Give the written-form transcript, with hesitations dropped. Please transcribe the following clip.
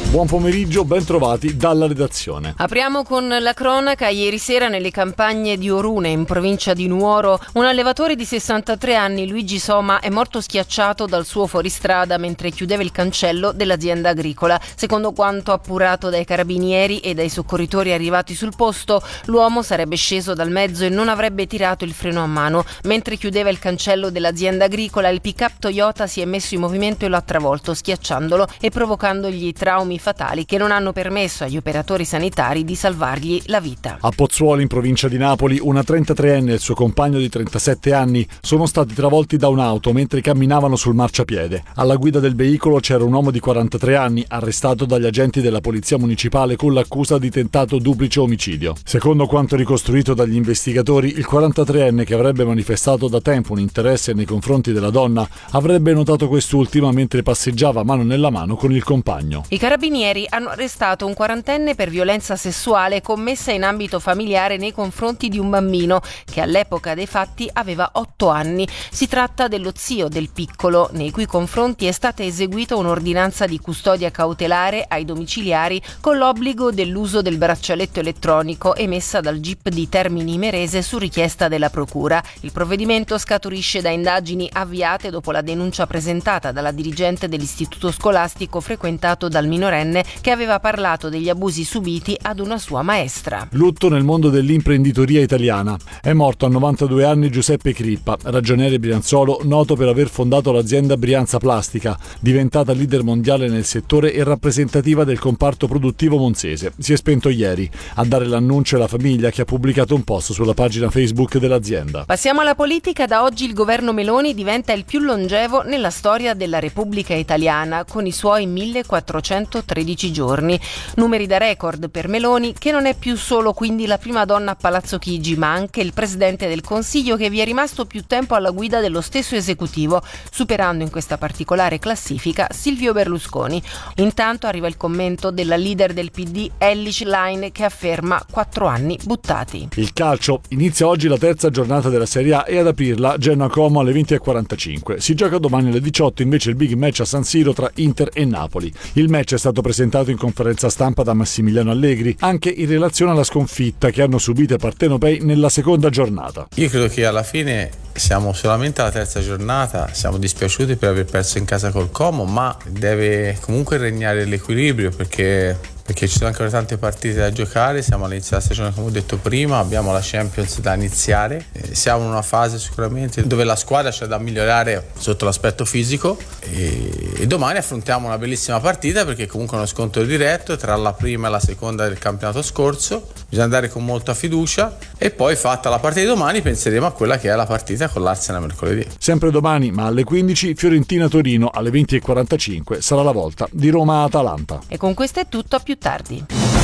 Buon pomeriggio, ben trovati dalla redazione. Apriamo con la cronaca. Ieri sera nelle campagne di Orune, in provincia di Nuoro, un allevatore di 63 anni, Luigi Soma, è morto schiacciato dal suo fuoristrada mentre chiudeva il cancello dell'azienda agricola. Secondo quanto appurato dai carabinieri e dai soccorritori arrivati sul posto, l'uomo sarebbe sceso dal mezzo e non avrebbe tirato il freno a mano. Mentre chiudeva il cancello dell'azienda agricola, il pick-up Toyota si è messo in movimento e lo ha travolto, schiacciandolo e provocandogli traumi fatali che non hanno permesso agli operatori sanitari di salvargli la vita. A Pozzuoli, in provincia di Napoli, una 33enne e il suo compagno di 37 anni sono stati travolti da un'auto mentre camminavano sul marciapiede. Alla guida del veicolo c'era un uomo di 43 anni, arrestato dagli agenti della polizia municipale con l'accusa di tentato duplice omicidio. Secondo quanto ricostruito dagli investigatori, il 43enne, che avrebbe manifestato da tempo un interesse nei confronti della donna, avrebbe notato quest'ultima mentre passeggiava mano nella mano con il compagno. I carabinieri hanno arrestato un quarantenne per violenza sessuale commessa in ambito familiare nei confronti di un bambino che all'epoca dei fatti aveva 8 anni. Si tratta dello zio del piccolo, nei cui confronti è stata eseguita un'ordinanza di custodia cautelare ai domiciliari con l'obbligo dell'uso del braccialetto elettronico emessa dal GIP di Termini Imerese su richiesta della procura. Il provvedimento scaturisce da indagini avviate dopo la denuncia presentata dalla dirigente dell'istituto scolastico frequentato dal minorenne che aveva parlato degli abusi subiti ad una sua maestra. Lutto nel mondo dell'imprenditoria italiana. È morto a 92 anni Giuseppe Crippa, ragioniere brianzolo noto per aver fondato l'azienda Brianza Plastica, diventata leader mondiale nel settore e rappresentativa del comparto produttivo monzese. Si è spento ieri. A dare l'annuncio è la famiglia, che ha pubblicato un post sulla pagina Facebook dell'azienda. Passiamo alla politica. Da oggi il governo Meloni diventa il più longevo nella storia della Repubblica Italiana, con i suoi 1413 giorni. Numeri da record per Meloni, che non è più solo quindi la prima donna a Palazzo Chigi, ma anche il presidente del Consiglio che vi è rimasto più tempo alla guida dello stesso esecutivo, superando in questa particolare classifica Silvio Berlusconi. Intanto arriva il commento della leader del PD, Elly Schlein, che afferma 4 anni buttati. Il calcio. Inizia oggi la terza giornata della Serie A e ad aprirla Genoa-Como alle 20:45. Si gioca domani alle 18 invece il big match a San Siro tra Inter e Napoli. Il match è stato presentato in conferenza stampa da Massimiliano Allegri, anche in relazione alla sconfitta che hanno subito i partenopei nella seconda giornata. Io credo che alla fine siamo solamente alla terza giornata, siamo dispiaciuti per aver perso in casa col Como, ma deve comunque regnare l'equilibrio perché ci sono ancora tante partite da giocare. Siamo all'inizio della stagione, come ho detto prima, abbiamo la Champions da iniziare, siamo in una fase sicuramente dove la squadra c'è da migliorare sotto l'aspetto fisico e domani affrontiamo una bellissima partita perché comunque è uno scontro diretto tra la prima e la seconda del campionato scorso. Bisogna andare con molta fiducia e poi, fatta la partita di domani, penseremo a quella che è la partita con l'Arsenal mercoledì. Sempre domani, ma alle 15, Fiorentina-Torino, alle 20:45 sarà la volta di Roma-Atalanta. E con questo è tutto, a più tardi.